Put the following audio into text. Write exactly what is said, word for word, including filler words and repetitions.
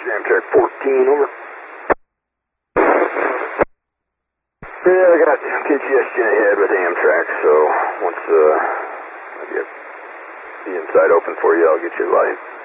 Amtrak fourteen, over. Yeah, I got congestion ahead with Amtrak, so once uh, I get the inside open for you, I'll get you light.